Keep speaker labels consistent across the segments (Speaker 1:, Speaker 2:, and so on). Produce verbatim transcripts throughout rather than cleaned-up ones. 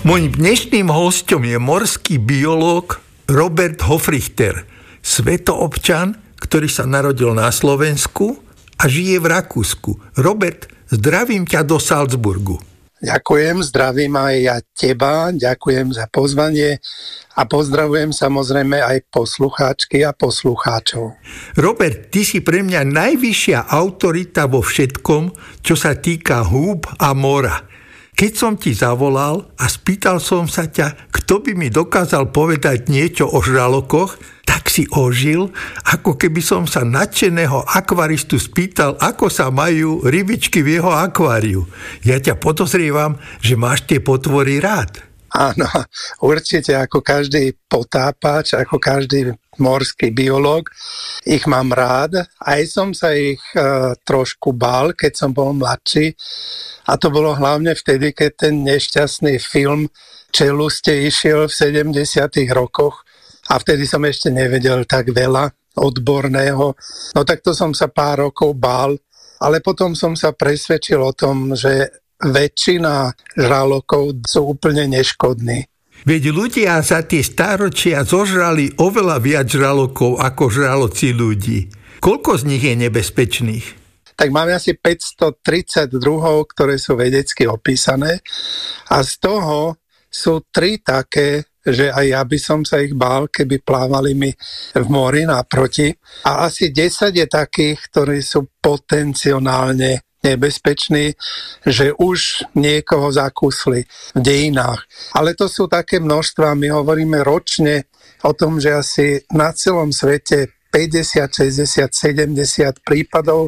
Speaker 1: Mojím dnešným hosťom je morský biológ Robert Hofrichter, svetoobčan, ktorý sa narodil na Slovensku a žije v Rakúsku. Robert, zdravím ťa do Salzburgu.
Speaker 2: Ďakujem, zdravím aj ja teba, ďakujem za pozvanie a pozdravujem samozrejme aj poslucháčky a poslucháčov.
Speaker 1: Robert, ty si pre mňa najvyššia autorita vo všetkom, čo sa týka húb a mora. Keď som ti zavolal a spýtal som sa ťa, kto by mi dokázal povedať niečo o žralokoch, tak si ožil, ako keby som sa nadšeného akvaristu spýtal, ako sa majú rybičky v jeho akváriu. Ja ťa podozrievam, že máš tie potvory rád.
Speaker 2: Áno, určite, ako každý potápač, ako každý morský biológ, ich mám rád. Aj som sa ich e, trošku bál, keď som bol mladší. A to bolo hlavne vtedy, keď ten nešťastný film Čeluste išiel v sedemdesiatych rokoch. A vtedy som ešte nevedel tak veľa odborného. No tak to som sa pár rokov bál. Ale potom som sa presvedčil o tom, že väčšina žralokov sú úplne neškodní.
Speaker 1: Veď ľudia za tie stáročia zožrali oveľa viac žralokov ako žraloci ľudí. Koľko z nich je nebezpečných?
Speaker 2: Tak máme asi päťstotridsať druhov, ktoré sú vedecky opísané a z toho sú tri také, že aj ja by som sa ich bál, keby plávali mi v mori naproti. A asi desať je takých, ktorí sú potenciálne nebezpeční, že už niekoho zakúsli v dejinách. Ale to sú také množstva, my hovoríme ročne o tom, že asi na celom svete päťdesiat, šesťdesiat, sedemdesiat prípadov,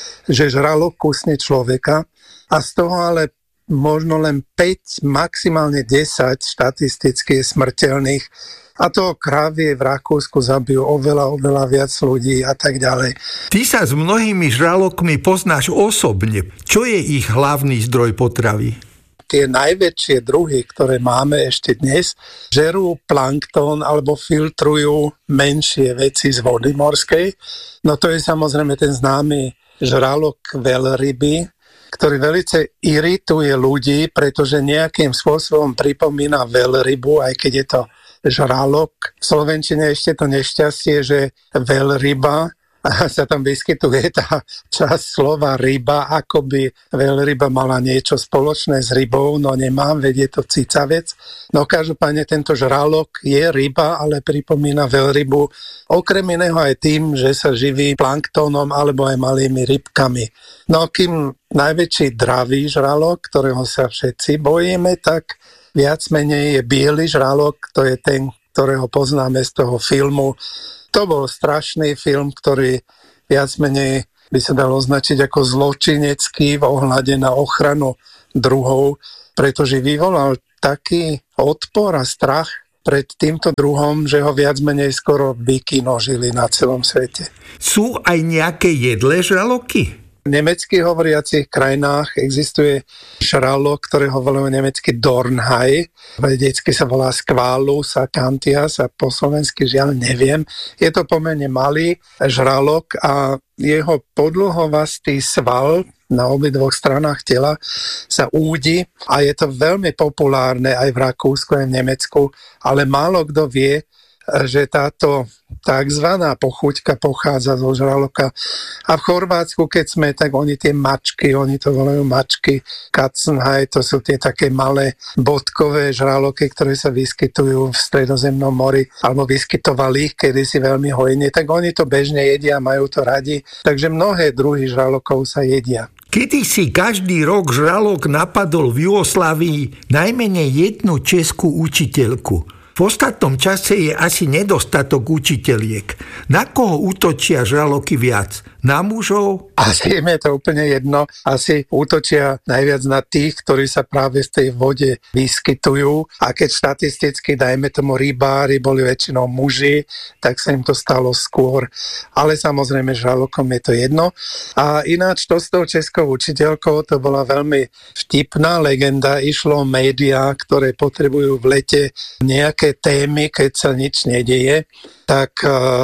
Speaker 2: že žralok kusne človeka a z toho ale možno len päť, maximálne desať štatisticky smrteľných. A to krávie v Rakúsku zabijú oveľa, oveľa viac ľudí a tak ďalej.
Speaker 1: Ty sa s mnohými žralokmi poznáš osobne. Čo je ich hlavný zdroj potravy?
Speaker 2: Tie najväčšie druhy, ktoré máme ešte dnes, žerú planktón alebo filtrujú menšie veci z vody morskej. No to je samozrejme ten známy žralok veľryby, ktorý velice irituje ľudí, pretože nejakým spôsobom pripomína veľrybu, aj keď je to žralok. V slovenčine ešte to nešťastie, že veľryba, sa tam vyskytuje tá časť slova ryba, ako by veľryba mala niečo spoločné s rybou, no nemám, veď je to cicavec. No každopádne tento žralok je ryba, ale pripomína veľrybu, okrem iného aj tým, že sa živí planktónom alebo aj malými rybkami. No kým najväčší dravý žralok, ktorého sa všetci bojíme, tak viac menej je biely žralok, to je ten, ktorého poznáme z toho filmu. To bol strašný film, ktorý viac menej by sa dal označiť ako zločinecký v ohľade na ochranu druhov, pretože vyvolal taký odpor a strach pred týmto druhom, že ho viac menej skoro vykinožili na celom svete.
Speaker 1: Sú aj nejaké jedlé žraloky?
Speaker 2: V nemecky hovoriacich krajinách existuje žralok, ktorého volajú nemecky Dornhai. Vedecky sa volá Squalus acanthus a po slovensky žiaľ neviem. Je to pomerne malý žralok a jeho podlhovastý sval na obidvoch stranách tela sa údi a je to veľmi populárne aj v Rakúsku, aj v Nemecku, ale málo kto vie, že táto takzvaná pochuťka pochádza zo žraloka. A v Chorvátsku, keď sme, tak oni tie mačky, oni to volajú mačky, Katzenhaj, to sú tie také malé bodkové žraloky, ktoré sa vyskytujú v Stredozemnom mori, alebo vyskytovali ich kedysi veľmi hojne, tak oni to bežne jedia, majú to radi. Takže mnohé druhy žralokov sa jedia.
Speaker 1: Kedy si každý rok žralok napadol v Jugoslávii najmenej jednu českú učiteľku. V ostatnom čase je asi nedostatok učiteľiek. Na koho útočia žraloky viac? Na mužov?
Speaker 2: Asi im je to úplne jedno. Asi útočia najviac na tých, ktorí sa práve v tej vode vyskytujú. A keď štatisticky, dajme tomu rybári, boli väčšinou muži, tak sa im to stalo skôr. Ale samozrejme žralokom je to jedno. A ináč to s tou českou učiteľkou, to bola veľmi vtipná legenda. Išlo o médiá, ktoré potrebujú v lete nejaké témy, keď sa nič nedeje, tak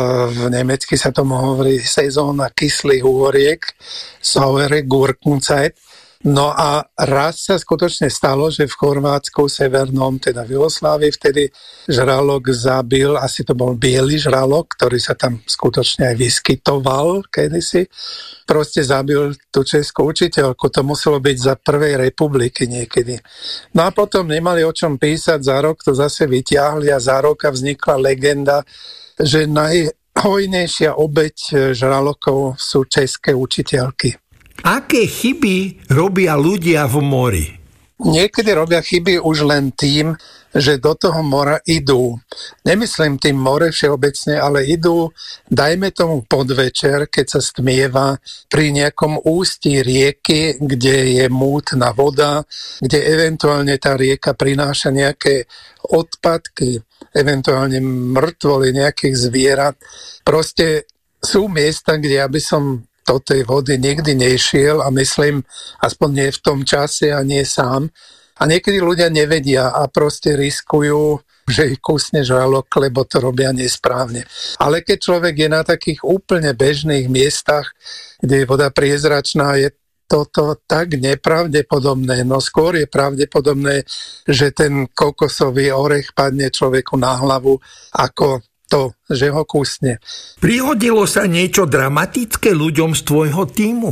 Speaker 2: v nemecky sa tomu hovorí sezóna kyslých úhoriek, Saure Gurkenzeit. No a raz sa skutočne stalo, že v Chorvátsku severnom, teda v Jugoslávii, vtedy žralok zabil, asi to bol biely žralok, ktorý sa tam skutočne aj vyskytoval kedysi. Proste zabil tú českú učiteľku, to muselo byť za prvej republiky niekedy. No a potom nemali o čom písať, za rok to zase vyťahli a za roka vznikla legenda, že najhojnejšia obeť žralokov sú české učiteľky.
Speaker 1: Aké chyby robia ľudia v mori?
Speaker 2: Niekedy robia chyby už len tým, že do toho mora idú. Nemyslím tým more všeobecne, ale idú, dajme tomu podvečer, keď sa stmieva pri nejakom ústí rieky, kde je mútna voda, kde eventuálne tá rieka prináša nejaké odpadky, eventuálne mŕtvoly nejakých zvierat. Proste sú miesta, kde ja by som do tej vody nikdy nešiel a myslím, aspoň nie v tom čase a nie sám. A niekedy ľudia nevedia a proste riskujú, že ich kusne žralok, lebo to robia nesprávne. Ale keď človek je na takých úplne bežných miestach, kde je voda priezračná, je toto tak nepravdepodobné. No skôr je pravdepodobné, že ten kokosový orech padne človeku na hlavu, ako to, že ho kusne.
Speaker 1: Prihodilo sa niečo dramatické ľuďom z tvojho tímu?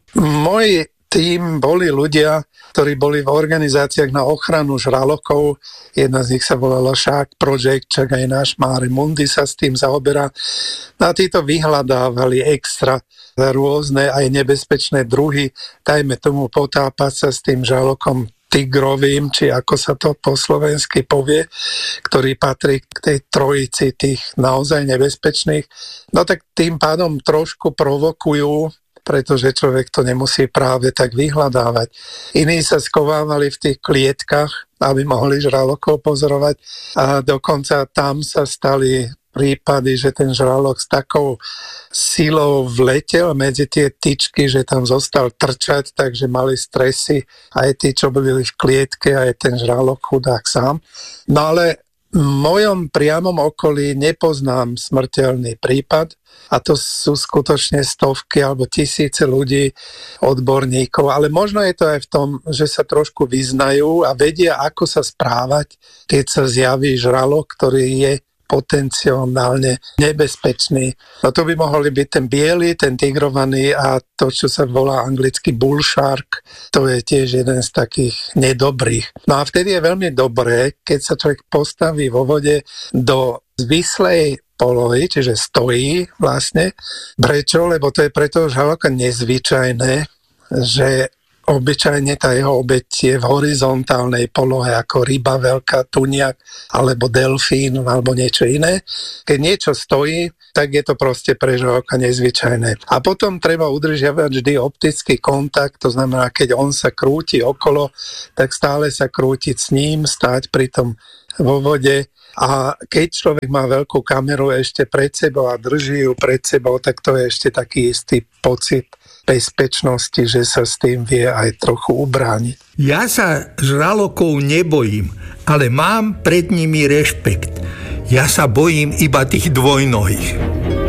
Speaker 2: Môj tím boli ľudia, ktorí boli v organizáciách na ochranu žralokov. Jedna z nich sa volala Shark Project, čak aj náš Máre Mundi sa s tým zaoberá. A títo vyhľadávali extra rôzne aj nebezpečné druhy, dajme tomu potápať sa s tým žralokom tigrovým, či ako sa to po slovensky povie, ktorý patrí k tej trojici tých naozaj nebezpečných. No tak tým pádom trošku provokujú, pretože človek to nemusí práve tak vyhľadávať. Iní sa skovávali v tých klietkach, aby mohli žralokov pozorovať a dokonca tam sa stali prípady, že ten žralok s takou silou vletel medzi tie tyčky, že tam zostal trčať, takže mali stresy aj tí, čo boli v klietke, aj ten žralok chudák sám. No ale v mojom priamom okolí nepoznám smrteľný prípad a to sú skutočne stovky alebo tisíce ľudí, odborníkov, ale možno je to aj v tom, že sa trošku vyznajú a vedia, ako sa správať, keď sa zjaví žralok, ktorý je potenciálne nebezpečný. No to by mohli byť ten biely, ten tigrovaný a to, čo sa volá anglicky bull shark, to je tiež jeden z takých nedobrých. No a vtedy je veľmi dobré, keď sa človek postaví vo vode do zvislej polohy, čiže stojí vlastne. Prečo? Lebo to je pre toho žraloka nezvyčajné, že obyčajne tá jeho obeť je v horizontálnej polohe ako ryba, veľká tuniak alebo delfín alebo niečo iné. Keď niečo stojí, tak je to proste pre žraloka nezvyčajné. A potom treba udržiavať vždy optický kontakt, to znamená, keď on sa krúti okolo, tak stále sa krútiť s ním, stáť pritom vo vode. A keď človek má veľkú kameru ešte pred sebou a drží ju pred sebou, tak to je ešte taký istý pocit bezpečnosti, že sa s tým vie aj trochu ubrániť.
Speaker 1: Ja sa žralokov nebojím, ale mám pred nimi rešpekt. Ja sa bojím iba tých dvojnohých.